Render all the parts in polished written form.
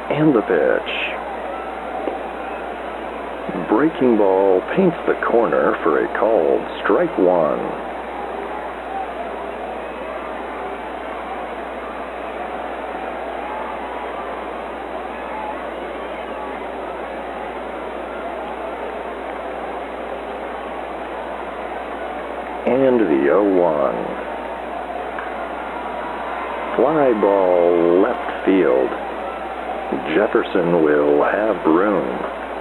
And the pitch. Breaking ball paints the corner for a called strike one. And the 0-1. Fly ball left field. Jefferson will have room.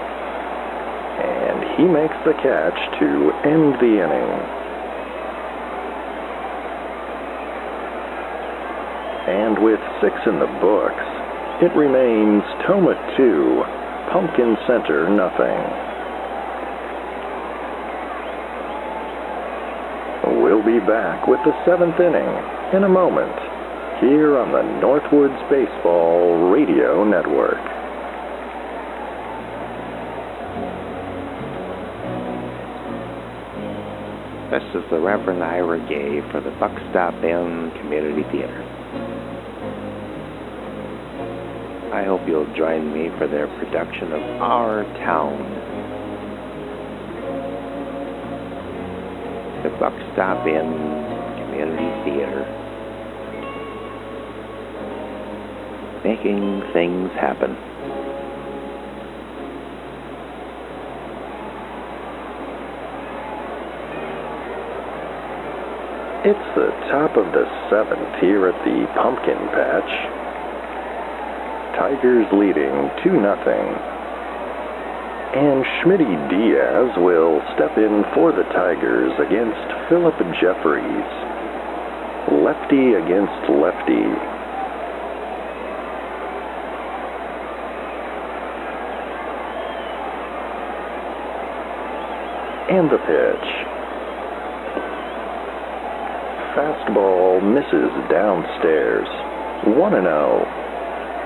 And he makes the catch to end the inning. And with 6 in the books, it remains Tomah 2, Pumpkin Center nothing. We'll be back with the 7th inning in a moment here on the Northwoods Baseball Radio Network. This is the Reverend Ira Gay for the Buck Stop Inn Community Theater. I hope you'll join me for their production of Our Town. The Buck Stop Inn Community Theater. Making things happen. It's the top of the 7th here at the Pumpkin Patch. Tigers leading 2-0. And Schmitty Diaz will step in for the Tigers against Philip Jeffries. Lefty against lefty. And the pitch. Fastball misses downstairs. 1-0.